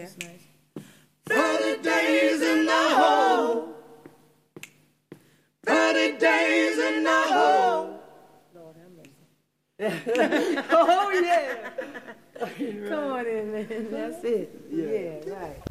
That's nice. For the days in the hole. For the days in the hole. Lord have mercy. Oh, yeah. Come on in, man. That's it. Yeah, right.